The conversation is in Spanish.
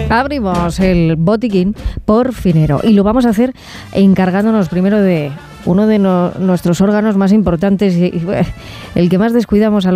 Abrimos el botiquín por Finero y lo vamos a hacer encargándonos primero de uno de nuestros órganos más importantes y el que más descuidamos a